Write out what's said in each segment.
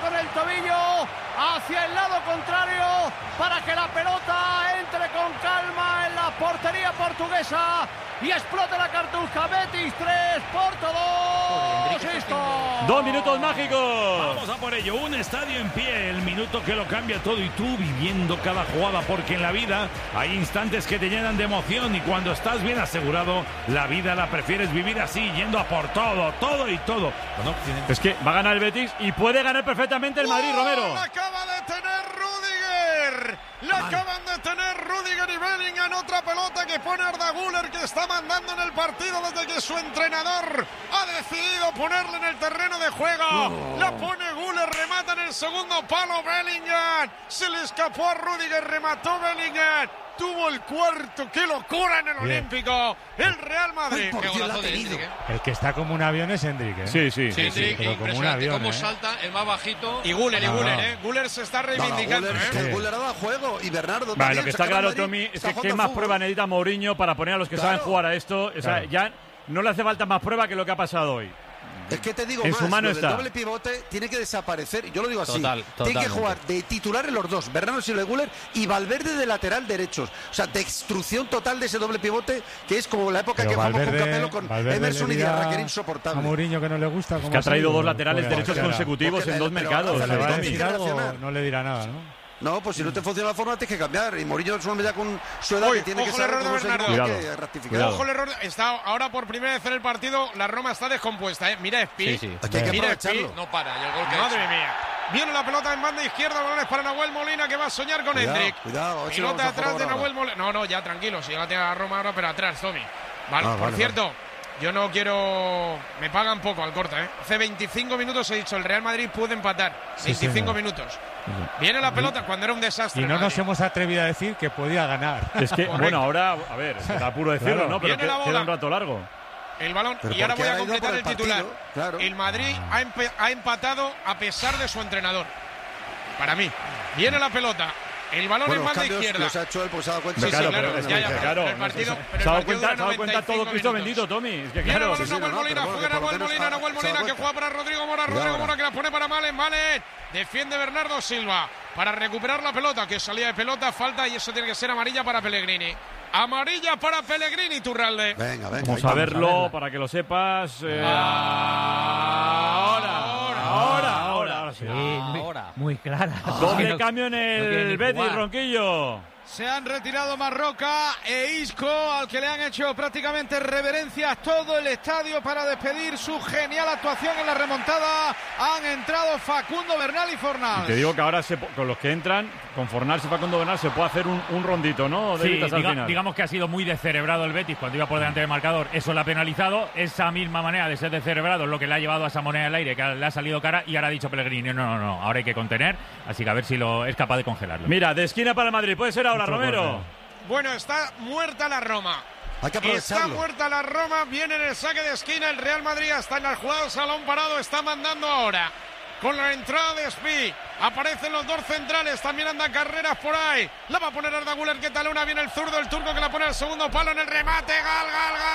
con el tobillo hacia el lado contrario para que la pelota entre con calma en la portería portuguesa y explote la cartuja. Betis 3, Porto 2. Listo. 2 minutos mágicos. Vamos a por ello. Un estadio en pie, el minuto que lo cambia todo y tú viviendo cada jugada, porque en la vida hay instantes que te llenan de emoción y cuando estás bien asegurado, la vida la prefieres vivir así, yendo a por todo, todo y todo. Bueno, es que va a ganar el Betis y puede ganar perfectamente el Madrid, Romero. ¡La acaba de tener Rüdiger! ¡La acaban de tener Rüdiger y Bellingham! Otra pelota que pone Arda Güler, que está mandando en el partido desde que su entrenador ha decidido ponerle en el terreno de juego. La pone Güler, remata en el segundo palo Bellingham. Se le escapó a Rüdiger, remató Bellingham. Tuvo el cuarto, qué locura en el Olímpico. El Real Madrid. Qué golazo de Hendrik, El que está como un avión es Hendrik, ¿eh? Sí. Hendrik, pero como un avión, cómo ¿eh? salta, el más bajito. Y Güler, Güler se está reivindicando. Güler ha dado juego y Bernardo Vale, también. lo que está claro, Tommy, es que qué más prueba necesita Mourinho para poner a los que saben jugar a esto. O sea, ya no le hace falta más prueba que lo que ha pasado hoy. Es que te digo en más, su mano lo del está. doble pivote tiene que desaparecer. Yo lo digo así. Totalmente. Tiene que jugar de titular en los dos, Bernardo Silva y Güler, y Valverde de lateral derechos. O sea, destrucción total de ese doble pivote, que es como la época Pero que jugamos con Valverde- Capello, con Valverde Emerson le y dirá Diarra, que era A insoportable. Mourinho que no le gusta. Que ha traído dos laterales derechos Porque consecutivos en dos pero- mercados. le va a Tommy. decir algo, no le dirá nada, ¿no? No, pues si no te funciona la forma tienes que cambiar. Y Mourinho es un hombre ya con su edad Uy, que tiene que ojo el saber error de cómo se Bernardo. equivoca y Cuidado. rectificar. Cuidado. Ojo el error. Está ahora por primera vez en el partido. La Roma está descompuesta, ¿eh? Mira Spi. Sí. Aquí hay que Mira, aprovecharlo. No para, y el gol que Madre ha hecho. mía. Viene la pelota en banda izquierda, balones para Nahuel Molina, que va a soñar con Hendrik. Cuidado, a ver si lo Pelota vamos a atrás de jugar Nahuel ahora. Molina. No, ya tranquilo, si la tiene la Roma ahora, pero atrás, Tommy. Vale, por vale, cierto, yo no quiero... Me pagan poco al corte, ¿eh? Hace 25 minutos he dicho, el Real Madrid puede empatar. 25 señor. minutos. Viene la pelota cuando era un desastre. Y no el nos Madrid. hemos atrevido a decir que podía ganar. Es que, Correcto. bueno, ahora, a ver, da apuro decirlo, Claro. ¿no? Pero Viene la bola. queda un rato largo. El balón, Pero y ahora porque voy a ha ido completar por el el titular. partido, claro. El Madrid ha empatado a pesar de su entrenador. Para mí. Viene la pelota. El balón Bueno, en los banda cambios izquierda. los ha hecho él, pues se ha dado cuenta. Sí, Claro, claro, pero es ya, que, ya, claro, pero el partido- pero el se ha dado partido cuenta, dura se ha dado cuenta todo 95 Cristo minutos. bendito, Tommy. Es que Viene el claro. balón sí, Nahuel no, Molina, pero juega por lo Nahuel menos Molina, se Nahuel ha Molina, dado que cuenta. juega para Rodrigo Mora, Cuidado Rodrigo ahora. Mora que la pone para Malen, Malen. Defiende Bernardo Silva para recuperar la pelota, que salía de pelota, falta y eso tiene que ser amarilla para Pellegrini. Amarilla para Pellegrini, Turralde. Venga, Vamos a verlo para que lo sepas. Ahora sí. Muy clara. Doble cambio en no quiere ni el Betis, jugar. Ronquillo. Se han retirado Marroca e Isco, al que le han hecho prácticamente reverencias todo el estadio para despedir su genial actuación en la remontada. Han entrado Facundo Bernal y Fornals. Te digo que ahora con los que entran, con Fornals y Facundo Bernal, se puede hacer un rondito, ¿no? Sí, Al final. digamos que ha sido muy descerebrado el Betis cuando iba por delante del marcador. Eso le ha penalizado. Esa misma manera de ser descerebrado es lo que le ha llevado a esa moneda al aire, que le ha salido cara. Y ahora ha dicho Pellegrini, no, ahora hay que contener. Así que a ver si es capaz de congelarlo. Mira, de esquina para el Madrid. Puede ser ahora, Mucho Romero. córner. Bueno, está muerta la Roma. Hay que Está aprovecharlo. muerta la Roma, viene en el saque de esquina, el Real Madrid está en la jugada, salón parado, está mandando ahora. Con la entrada de Spi, aparecen los dos centrales, también andan carreras por ahí. La va a poner Arda Güler, que tal una, viene el zurdo, el turco que la pone al segundo palo en el remate. Gal.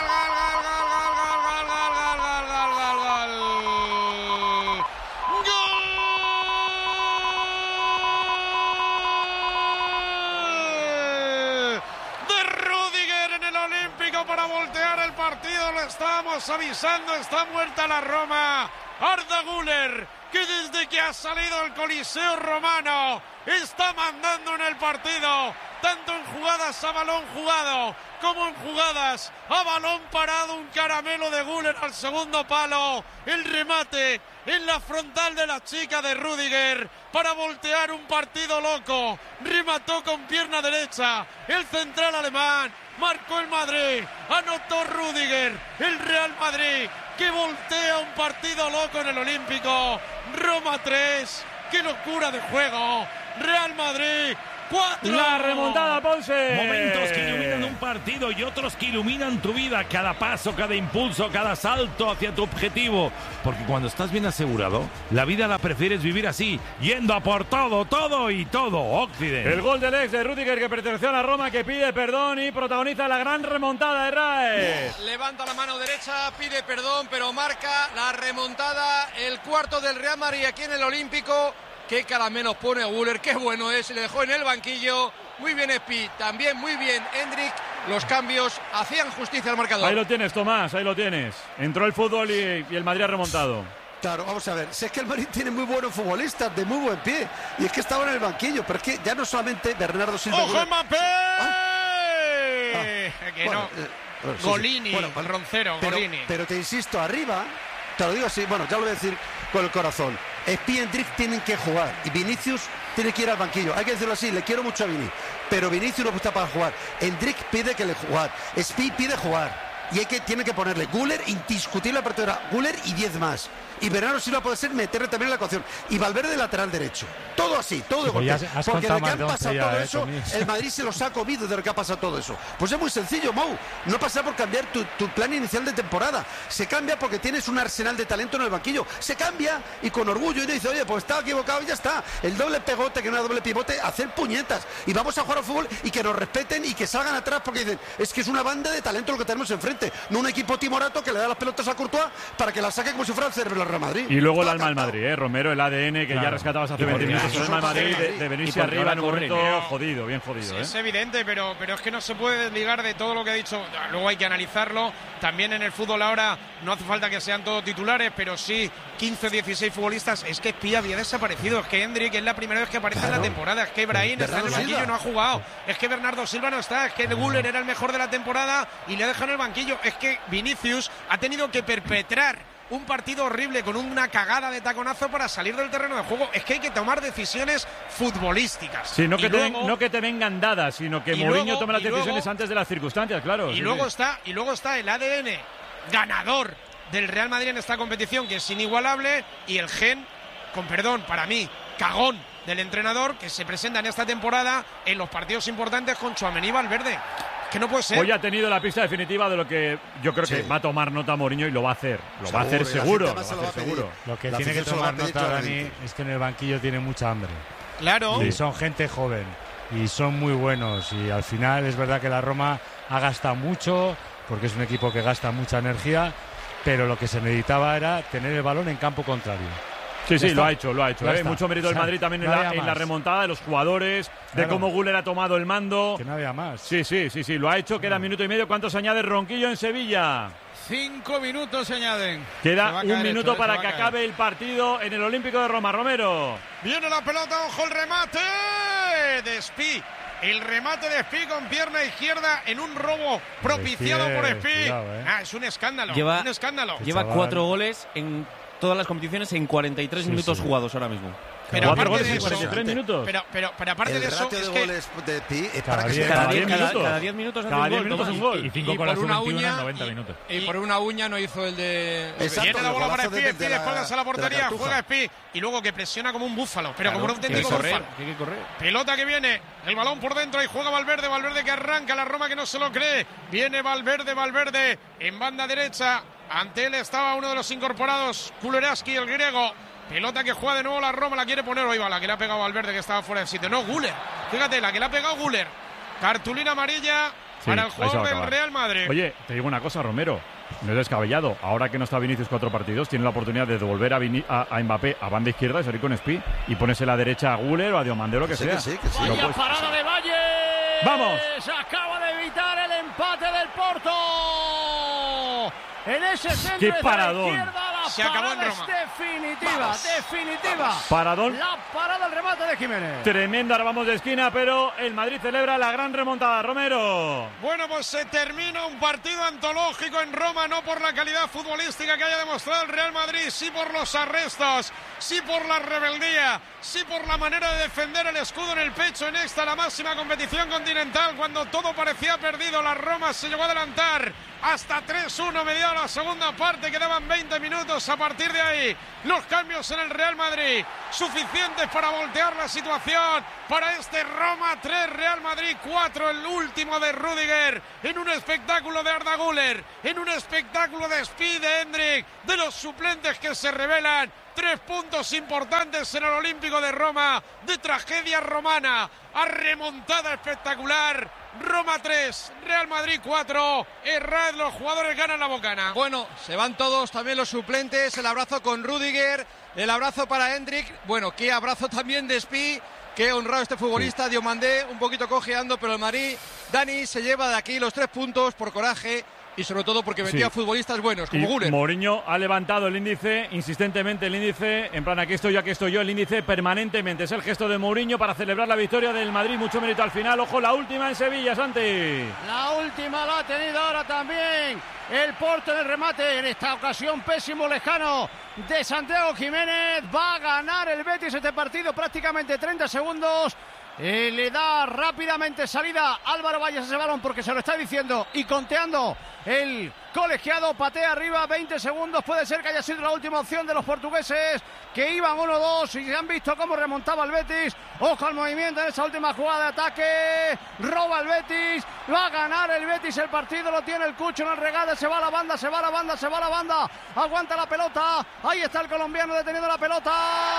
Para voltear el partido, lo estábamos avisando, está muerta la Roma. Arda Güler, que desde que ha salido el Coliseo romano está mandando en el partido, tanto en jugadas a balón jugado como en jugadas a balón parado. Un caramelo de Güler al segundo palo, el remate en la frontal de la chica de Rüdiger para voltear un partido loco. Remató con pierna derecha el central alemán. Marcó el Madrid, anotó Rüdiger, el Real Madrid que voltea un partido loco en el Olímpico. Roma 3, qué locura de juego. Real Madrid 4. La remontada, Ponce. Momentos que iluminan un partido y otros que iluminan tu vida. Cada paso, cada impulso, cada salto hacia tu objetivo. Porque cuando estás bien asegurado, la vida la prefieres vivir así, yendo a por todo, todo y todo. Occident. El gol del ex de Rüdiger, que perteneció a la Roma, que pide perdón y protagoniza la gran remontada de Raes. Levanta la mano derecha, pide perdón, pero marca la remontada. El cuarto del Real Madrid aquí en el Olímpico. Qué cara menos pone Güler, qué bueno es. Le dejó en el banquillo. Muy bien Espi, también muy bien Hendrik. Los cambios hacían justicia al marcador. Ahí lo tienes, Tomás, ahí lo tienes. Entró el fútbol y el Madrid ha remontado. Claro, vamos a ver, si es que el Madrid tiene muy buenos futbolistas, de muy buen pie, y es que estaba en el banquillo, pero es que ya no solamente Bernardo Silva... ¡Ojo Mbappé! Que bueno, no. bueno, sí, Golini, sí. Bueno, Roncero, pero, Golini. pero te insisto, arriba, te lo digo así, bueno, ya lo voy a decir con el corazón. Espi y Hendrik tienen que jugar y Vinicius tiene que ir al banquillo. Hay que decirlo así, le quiero mucho a Vini, pero Vinicius no está para jugar. Hendrik pide que le jugar, Espi pide jugar. Y tiene que ponerle Güler, indiscutible apertura, Güler y 10 más. Y Bernardo Silva puede ser meterle también en la ecuación. Y Valverde lateral derecho. Todo así, todo de golpe. Porque de que han pasado todo eso, el Madrid se los ha comido de lo que ha pasado todo eso. Pues es muy sencillo, Mau. No pasa por cambiar tu plan inicial de temporada. Se cambia porque tienes un arsenal de talento en el banquillo. Se cambia y con orgullo. Y no dice, oye, pues estaba equivocado y ya está. El doble pegote, que no era doble pivote, hacer puñetas. Y vamos a jugar al fútbol y que nos respeten y que salgan atrás porque dicen, es que es una banda de talento lo que tenemos enfrente. No un equipo timorato que le da las pelotas a Courtois para que las saque como si fuera el cerebro del Real Madrid. Y luego el alma del Madrid, Romero, el ADN que ya rescatabas hace 20 minutos. El alma del Madrid de venirse arriba en un momento jodido, bien jodido. Es evidente, pero es que no se puede desligar de todo lo que ha dicho. Luego hay que analizarlo. También en el fútbol ahora no hace falta que sean todos titulares, pero sí 15, 16 futbolistas. Es que Espía había desaparecido. Es que Hendrik es la primera vez que aparece en la temporada. Es que Brahim está en el banquillo y no ha jugado. Es que Bernardo Silva no está. Es que Güler era el mejor de la temporada y le ha dejado en el banquillo. Es que Vinicius ha tenido que perpetrar un partido horrible con una cagada de taconazo para salir del terreno de juego. Es que hay que tomar decisiones futbolísticas. Sí, no que te vengan dadas, sino que Mourinho tome las decisiones antes de las circunstancias, claro. Y luego está el ADN ganador del Real Madrid en esta competición, que es inigualable, y el gen, con perdón, para mí, cagón del entrenador, que se presenta en esta temporada en los partidos importantes con Tchouaméni y Valverde. Que no puede ser. Hoy ha tenido la pista definitiva de lo que yo creo que va a tomar nota Mourinho y lo va a hacer. Lo va a hacer seguro. Lo que tiene que tomar nota, Dani, es que en el banquillo tiene mucha hambre. Claro. Y son gente joven y son muy buenos. Y al final es verdad que la Roma ha gastado mucho, porque es un equipo que gasta mucha energía, pero lo que se necesitaba era tener el balón en campo contrario. Sí, lo ha hecho. Mucho mérito del Madrid también en la remontada de los jugadores, de cómo Güler ha tomado el mando. Que no había más. Sí, lo ha hecho. Queda minuto y medio. ¿Cuánto se añade Ronquillo en Sevilla? 5 minutos se añaden. Queda un minuto para que acabe el partido en el Olímpico de Roma. Romero. Viene la pelota, ojo el remate de Espi. El remate de Espi con pierna izquierda en un robo propiciado por Espi. Es un escándalo. Lleva 4 goles en todas las competiciones en 43 minutos jugados ahora mismo. Pero aparte de eso, 43 minutos. Pero aparte de eso, es que goles de Pi es cada para que cada 10 minutos. minutos hace un gol. Y 5 con la sub-21 en 90 minutos. Y por una uña no hizo el de... Exacto, viene la bola para golazo Espi, de espaldas a la portería, Cartuja. juega Espi y luego que presiona como un búfalo, pero como un auténtico búfalo. Tiene que correr. Pelota que viene, el balón por dentro y juega Valverde que arranca, la Roma que no se lo cree. Viene Valverde en banda derecha. Ante él estaba uno de los incorporados, Kulereski, el griego. Pelota que juega de nuevo la Roma, la quiere poner. Hoy va la que le ha pegado Valverde, que estaba fuera del sitio. No, Güler. Fíjate, la que le ha pegado Güler. Cartulina amarilla para el jugador del Real Madrid. Oye, te digo una cosa, Romero. No es descabellado. Ahora que no está Vinicius 4 partidos, tiene la oportunidad de devolver a Mbappé a banda izquierda y salir con Espi y ponerse la derecha a Güler o a Diomandé o lo que sea. Que sí. Vaya parada de Valle. ¡Vamos! Acaba de evitar el empate del Porto. En ese centro ¡qué paradón! Se acabó en Roma. Definitiva. Paradón. La parada, el remate de Jiménez. Tremenda, ahora vamos de esquina, pero el Madrid celebra la gran remontada. Romero. Bueno, pues se termina un partido antológico en Roma, no por la calidad futbolística que haya demostrado el Real Madrid, sí por los arrestos, sí por la rebeldía, sí por la manera de defender el escudo en el pecho en esta, la máxima competición continental, cuando todo parecía perdido. La Roma se llegó a adelantar hasta 3-1 mediado la segunda parte, quedaban 20 minutos minutos. A partir de ahí, los cambios en el Real Madrid, suficientes para voltear la situación para este Roma 3, Real Madrid 4, el último de Rüdiger, en un espectáculo de Arda Güler, en un espectáculo de Speed, de Endrick, de los suplentes que se revelan. 3 puntos importantes en el Olímpico de Roma, de tragedia romana a remontada espectacular. Roma 3, Real Madrid 4. Errad, los jugadores ganan la bocana. Bueno, se van todos, también los suplentes. El abrazo con Rüdiger, el abrazo para Endrick. Bueno, qué abrazo también de Spi. Qué honrado este futbolista. Sí. Diomandé un poquito cojeando, pero el Madrid, Dani, se lleva de aquí los 3 puntos por coraje. Y sobre todo porque metía futbolistas buenos, como Güler. Mourinho ha levantado el índice, insistentemente el índice, en plan aquí estoy yo, el índice permanentemente. Es el gesto de Mourinho para celebrar la victoria del Madrid, mucho mérito al final. Ojo, la última en Sevilla, Santi. La última la ha tenido ahora también el Porto en el remate, en esta ocasión pésimo, lejano, de Santiago Jiménez. Va a ganar el Betis este partido, prácticamente 30 segundos. Le da rápidamente salida Álvaro Valles a ese balón porque se lo está diciendo y conteando el colegiado. Patea arriba, 20 segundos. Puede ser que haya sido la última opción de los portugueses, que iban 1-2 y se han visto cómo remontaba el Betis. Ojo al movimiento en esa última jugada de ataque. Roba el Betis. Va a ganar el Betis el partido. Lo tiene el Cucho en el regate. Se va a la banda, se va a la banda, se va a la banda. Aguanta la pelota. Ahí está el colombiano deteniendo la pelota.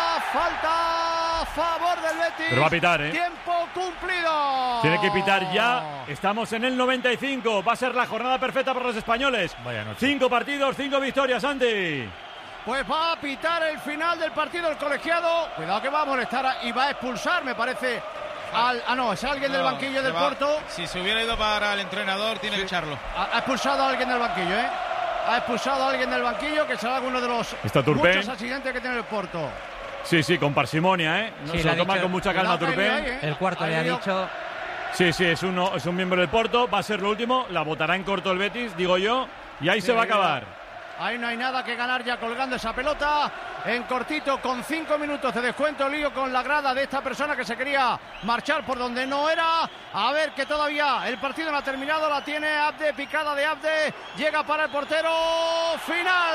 Falta a favor del Betis. Pero va a pitar, ¿eh? Tiempo cumplido. Tiene que pitar ya. Estamos en el 95. Va a ser la jornada perfecta para los españoles. 5 partidos, 5 victorias, Andy. Pues va a pitar el final del partido el colegiado. Cuidado que va a molestar y va a expulsar, me parece. No, es alguien del banquillo del Porto. Si se hubiera ido para el entrenador, tiene que echarlo. Ha expulsado a alguien del banquillo, ¿eh? Ha expulsado a alguien del banquillo, que será alguno de los muchos accidentes que tiene el Porto. Sí, con parsimonia, ¿eh? No se lo toma con mucha calma Turpin. El cuarto le ha dicho. Sí, es un miembro del Porto. Va a ser lo último. La botará en corto el Betis, digo yo. Y ahí se va a acabar. Ahí no hay nada que ganar ya colgando esa pelota. En cortito, con 5 minutos de descuento, lío con la grada de esta persona que se quería marchar por donde no era. A ver, que todavía el partido no ha terminado. La tiene Abde, picada de Abde. Llega para el portero. Final.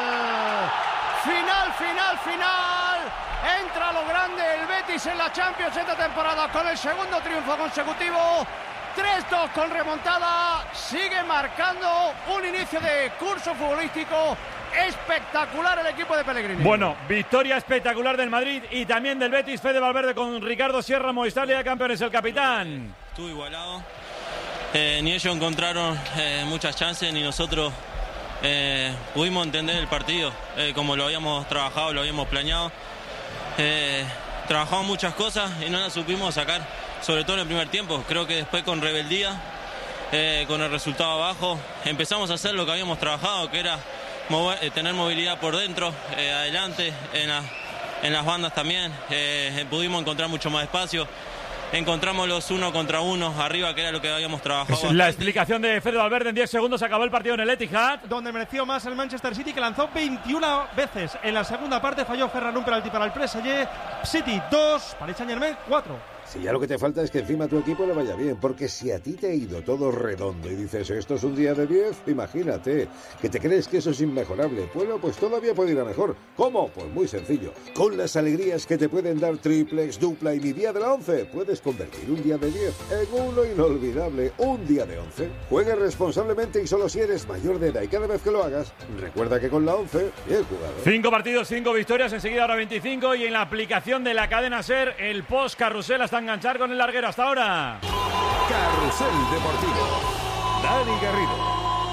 Entra lo grande el Betis en la Champions esta temporada con el segundo triunfo consecutivo. 3-2 con remontada, sigue marcando un inicio de curso futbolístico espectacular el equipo de Pellegrini. Bueno, victoria espectacular del Madrid y también del Betis. Fede Valverde con Ricardo Sierra, Movistar Liga de Campeones, el capitán. Estuvo igualado, ni ellos encontraron muchas chances, ni nosotros pudimos entender el partido como lo habíamos trabajado, lo habíamos planeado. Trabajamos muchas cosas y no las supimos sacar, sobre todo en el primer tiempo. Creo que después con rebeldía, con el resultado abajo, empezamos a hacer lo que habíamos trabajado, que era tener movilidad por dentro, adelante, en las bandas también. Pudimos encontrar mucho más espacio. Encontramos los 1 contra 1 arriba, que era lo que habíamos trabajado. Es la explicación de Fede Valverde. En 10 segundos acabó el partido en el Etihad, donde mereció más el Manchester City, que lanzó 21 veces. En la segunda parte falló Ferran un penalti para el PSG. City 2, Paris Saint-Germain 4. Si ya lo que te falta es que encima a tu equipo le vaya bien, porque si a ti te ha ido todo redondo y dices esto es un día de 10, imagínate, que te crees que eso es inmejorable. Bueno, pues todavía puede ir a mejor. ¿Cómo? Pues muy sencillo. Con las alegrías que te pueden dar triplex, dupla y mi día de la 11, puedes convertir un día de 10 en uno inolvidable, un día de 11. Juega responsablemente y solo si eres mayor de edad, y cada vez que lo hagas, recuerda que con la 11, bien jugado. 5 partidos, 5 victorias, enseguida ahora 25, y en la aplicación de la cadena SER, el post carrusel hasta enganchar con el larguero. Hasta ahora. Carrusel Deportivo. Dani Garrido.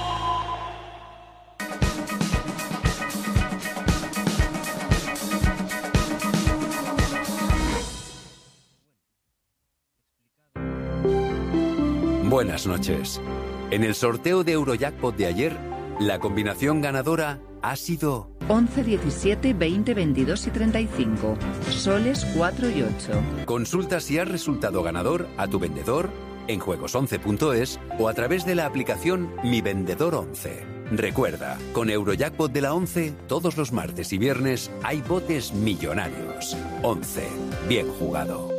Buenas noches. En el sorteo de Eurojackpot de ayer, la combinación ganadora ha sido 11, 17, 20, 22 y 35. Soles 4 y 8. Consulta si has resultado ganador a tu vendedor en juegos11.es o a través de la aplicación Mi Vendedor 11. Recuerda, con Eurojackpot de la 11, todos los martes y viernes hay botes millonarios. 11. Bien jugado.